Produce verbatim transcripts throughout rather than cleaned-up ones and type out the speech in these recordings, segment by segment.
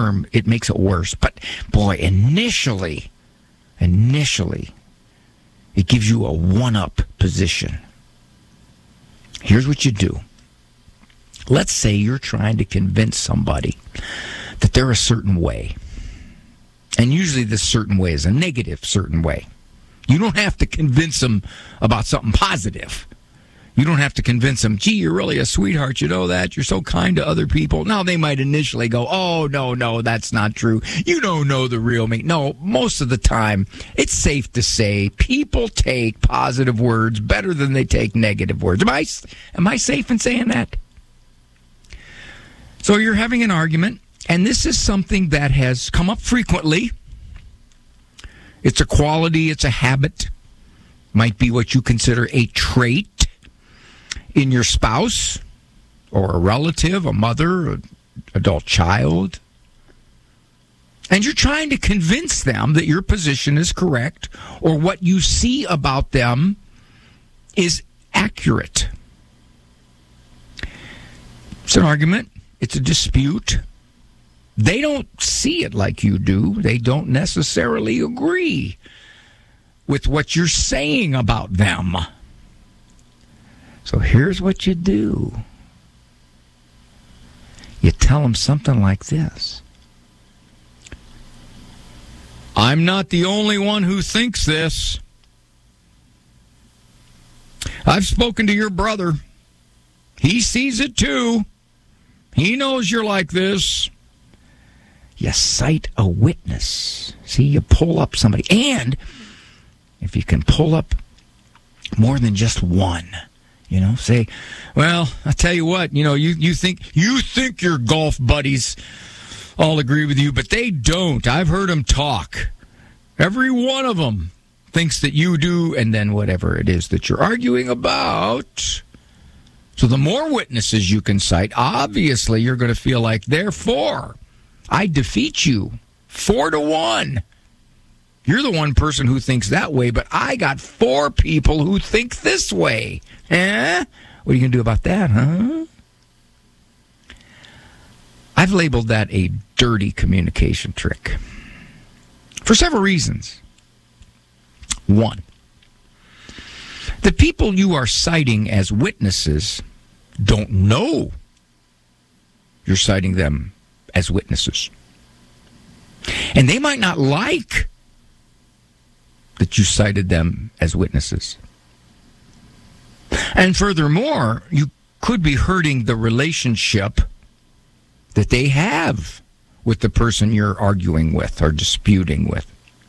term, it makes it worse. But, boy, initially, initially, it gives you a one-up position. Here's what you do. Let's say you're trying to convince somebody that they're a certain way. And usually this certain way is a negative certain way. You don't have to convince them about something positive. You don't have to convince them, gee, you're really a sweetheart, you know that? You're so kind to other people. Now, they might initially go, oh, no, no, that's not true. You don't know the real me. No, most of the time, it's safe to say people take positive words better than they take negative words. Am I, am I safe in saying that? So you're having an argument, and this is something that has come up frequently. It's a quality, it's a habit, might be what you consider a trait in your spouse or a relative, a mother, an adult child. And you're trying to convince them that your position is correct or what you see about them is accurate. It's an argument. It's a dispute. They don't see it like you do. They don't necessarily agree with what you're saying about them. So here's what you do. You tell them something like this. I'm not the only one who thinks this. I've spoken to your brother. He sees it too. He knows you're like this. You cite a witness. See, you pull up somebody. And if you can pull up more than just one, you know, say, well, I'll tell you what, you know, you, you think you think your golf buddies all agree with you, but they don't. I've heard them talk. Every one of them thinks that you do, and then whatever it is that you're arguing about. So the more witnesses you can cite, obviously you're going to feel like, therefore, I defeat you four to one. You're the one person who thinks that way, but I got four people who think this way. Eh? What are you going to do about that, huh? I've labeled that a dirty communication trick for several reasons. One, the people you are citing as witnesses don't know you're citing them as witnesses. And they might not like that you cited them as witnesses. And furthermore, you could be hurting the relationship that they have with the person you're arguing with or disputing with.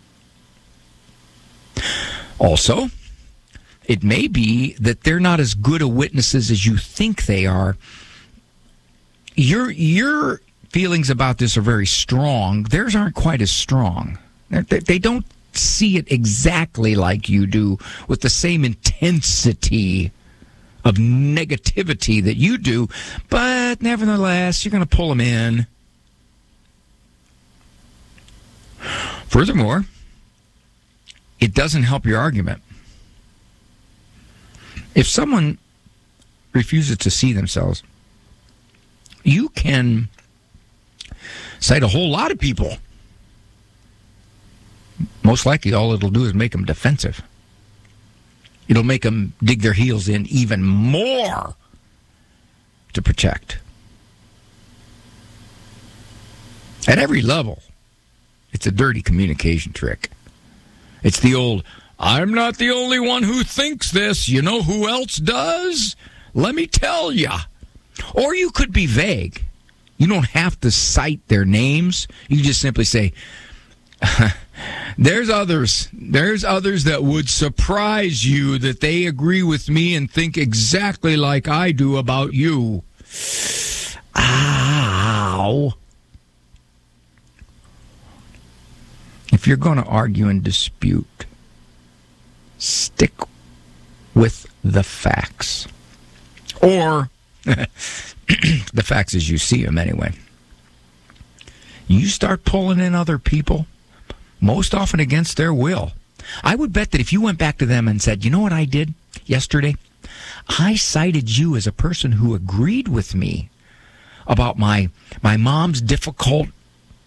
Also, it may be that they're not as good a witnesses as you think they are. Your, your feelings about this are very strong. Theirs aren't quite as strong. They, they don't see it exactly like you do with the same intensity of negativity that you do, but nevertheless, you're going to pull them in. Furthermore, it doesn't help your argument. If someone refuses to see themselves, you can cite a whole lot of people. Most likely, all it'll do is make them defensive. It'll make them dig their heels in even more to protect. At every level, it's a dirty communication trick. It's the old, I'm not the only one who thinks this. You know who else does? Let me tell you. Or you could be vague. You don't have to cite their names. You just simply say, there's others. There's others that would surprise you that they agree with me and think exactly like I do about you. Ow. If you're going to argue and dispute, stick with the facts. Or the facts as you see them anyway. You start pulling in other people, most often against their will. I would bet that if you went back to them and said, you know what I did yesterday? I cited you as a person who agreed with me about my my mom's difficult